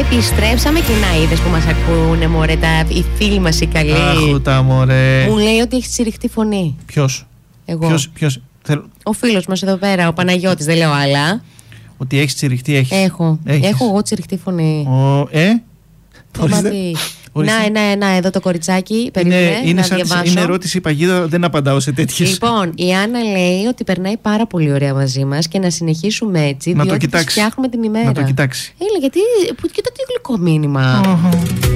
Επιστρέψαμε και να είδες που μας ακούνε, μωρέ, οι φίλοι μας οι καλοί. Αχ, τα μωρέ. Μου λέει ότι έχει τσιριχτή φωνή. Ποιος? Εγώ. Ποιος? Ο φίλος μας εδώ πέρα, ο Παναγιώτης, δεν λέω άλλα. Ότι έχεις τσιριχτή, έχεις. Έχω εγώ τσιριχτή φωνή. Να, εδώ το κοριτσάκι. Περίμενε να διαβάσω. Είναι ερώτηση παγίδα, δεν απαντάω σε τέτοιες. Λοιπόν, η Άννα λέει ότι περνάει πάρα πολύ ωραία μαζί μας και να συνεχίσουμε έτσι, διότι φτιάχνουμε την ημέρα. Να το κοιτάξει. Έλα, γιατί. Κοίτα τι γλυκό μήνυμα.